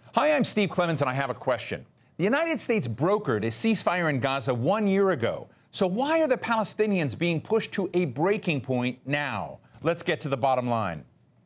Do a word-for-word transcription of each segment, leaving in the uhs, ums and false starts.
Hi, I'm Steve Clemons, and I have a question. The United States brokered a ceasefire in Gaza one year ago. So why are the Palestinians being pushed to a breaking point now? Let's get to the bottom line.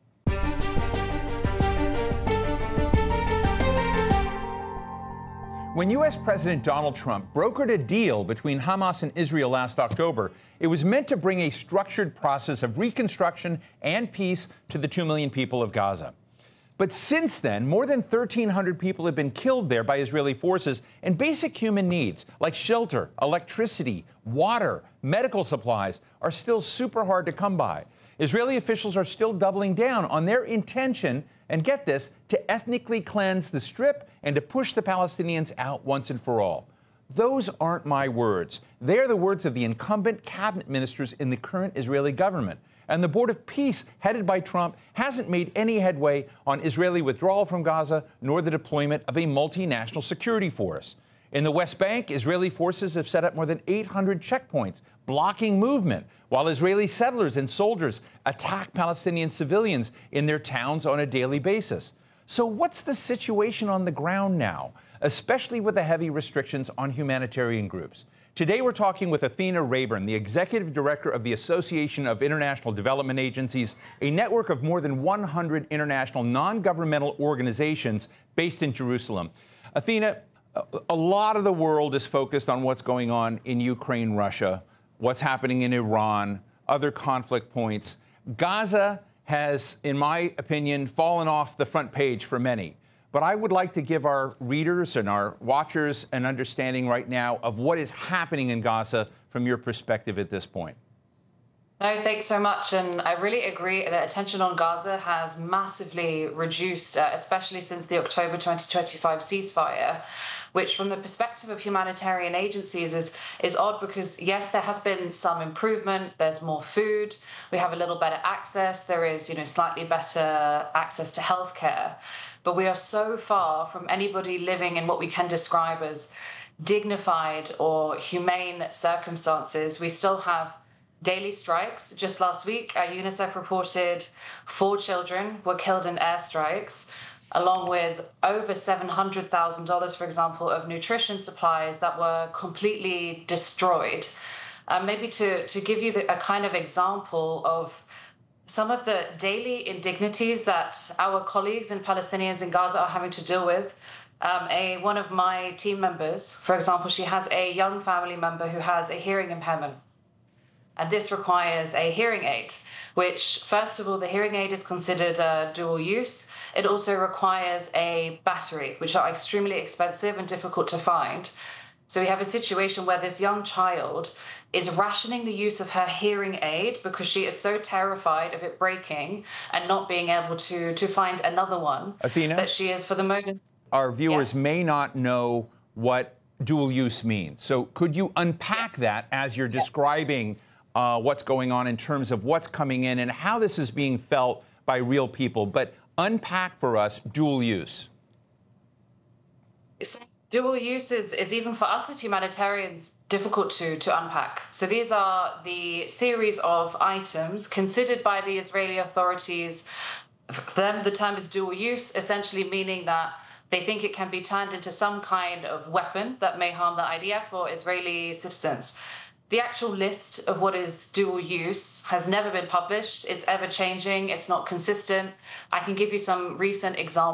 When U S President Donald Trump brokered a deal between Hamas and Israel last October, it was meant to bring a structured process of reconstruction and peace to the two million people of Gaza. But since then, more than thirteen hundred people have been killed there by Israeli forces, and basic human needs like shelter, electricity, water, medical supplies are still super hard to come by. Israeli officials are still doubling down on their intention, and get this, to ethnically cleanse the Strip and to push the Palestinians out once and for all. Those aren't my words. They are the words of the incumbent cabinet ministers in the current Israeli government. And the Board of Peace, headed by Trump, hasn't made any headway on Israeli withdrawal from Gaza, nor the deployment of a multinational security force. In the West Bank, Israeli forces have set up more than eight hundred checkpoints, blocking movement, while Israeli settlers and soldiers attack Palestinian civilians in their towns on a daily basis. So what's the situation on the ground now, especially with the heavy restrictions on humanitarian groups? Today, we're talking with Athena Rayburn, the executive director of the Association of International Development Agencies, a network of more than one hundred international non-governmental organizations based in Jerusalem. Athena, a lot of the world is focused on what's going on in Ukraine, Russia, what's happening in Iran, other conflict points. Gaza has, in my opinion, fallen off the front page for many. But I would like to give our readers and our watchers an understanding right now of what is happening in Gaza from your perspective at this point. No, thanks so much. And I really agree that attention on Gaza has massively reduced, uh, especially since the October twenty twenty-five ceasefire, which from the perspective of humanitarian agencies is, is odd because, yes, there has been some improvement. There's more food. We have a little better access. There is, you know, slightly better access to healthcare. But we are so far from anybody living in what we can describe as dignified or humane circumstances. We still have daily strikes. Just last week, uh, UNICEF reported four children were killed in airstrikes, along with over seven hundred thousand dollars, for example, of nutrition supplies that were completely destroyed. Uh, maybe to, to give you the, a kind of example of some of the daily indignities that our colleagues and Palestinians in Gaza are having to deal with. Um, a one of my team members, for example, she has a young family member who has a hearing impairment. And this requires a hearing aid, which, first of all, the hearing aid is considered uh, dual use. It also requires a battery, which are extremely expensive and difficult to find. So we have a situation where this young child is rationing the use of her hearing aid because she is so terrified of it breaking and not being able to, to find another one. Athena? That she is, for the moment. Our viewers Yes. may not know what dual use means. So could you unpack Yes. that as you're Yes. describing uh, what's going on in terms of what's coming in and how this is being felt by real people? But unpack for us dual use. So dual use is, is even for us as humanitarians difficult to, to unpack. So these are the series of items considered by the Israeli authorities. For them, the term is dual use, essentially meaning that they think it can be turned into some kind of weapon that may harm the I D F or Israeli citizens. The actual list of what is dual use has never been published. It's ever changing. It's not consistent. I can give you some recent examples.